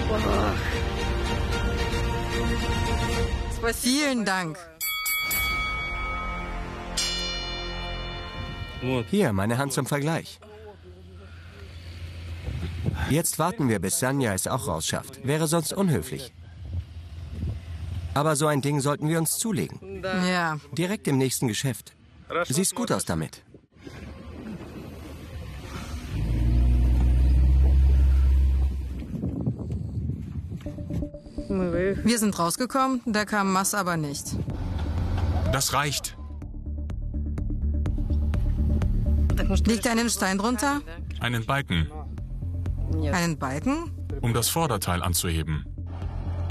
Vielen Dank. Hier, meine Hand zum Vergleich. Jetzt warten wir, bis Sanja es auch rausschafft. Wäre sonst unhöflich. Aber so ein Ding sollten wir uns zulegen. Ja. Direkt im nächsten Geschäft. Siehst gut aus damit. Wir sind rausgekommen, da kam Mas aber nicht. Das reicht. Liegt da einen Stein drunter? Einen Balken, Einen Balken? um das Vorderteil anzuheben.